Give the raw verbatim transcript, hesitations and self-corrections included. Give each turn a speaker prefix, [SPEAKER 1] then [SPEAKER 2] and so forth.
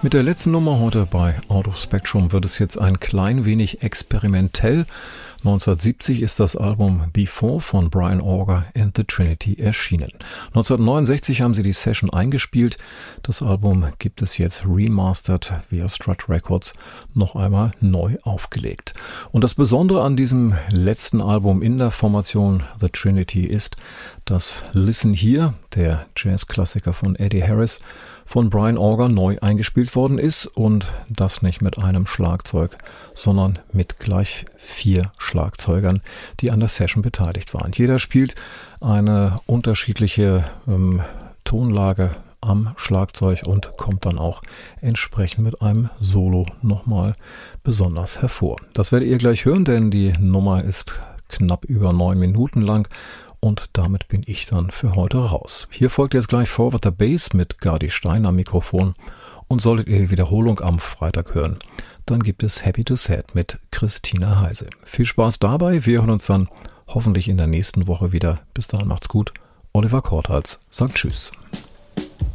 [SPEAKER 1] Mit der letzten Nummer heute bei Out of Spectrum wird es jetzt ein klein wenig experimentell. neunzehnhundertsiebzig ist das Album Before von Brian Auger and the Trinity erschienen. neunzehnhundertneunundsechzig haben sie die Session eingespielt. Das Album gibt es jetzt remastered via Strut Records noch einmal neu aufgelegt. Und das Besondere an diesem letzten Album in der Formation The Trinity ist, dass Listen Here, der Jazzklassiker von Eddie Harris, von Brian Auger neu eingespielt worden ist und das nicht mit einem Schlagzeug, sondern mit gleich vier Schlagzeugern, die an der Session beteiligt waren. Jeder spielt eine unterschiedliche ähm, Tonlage am Schlagzeug und kommt dann auch entsprechend mit einem Solo nochmal besonders hervor. Das werdet ihr gleich hören, denn die Nummer ist knapp über neun Minuten lang. Und damit bin ich dann für heute raus. Hier folgt jetzt gleich Forward the Bass mit Gardi Stein am Mikrofon. Und solltet ihr die Wiederholung am Freitag hören, dann gibt es Happy to Sad mit Christina Heise. Viel Spaß dabei. Wir hören uns dann hoffentlich in der nächsten Woche wieder. Bis dahin macht's gut. Oliver Korthals sagt Tschüss.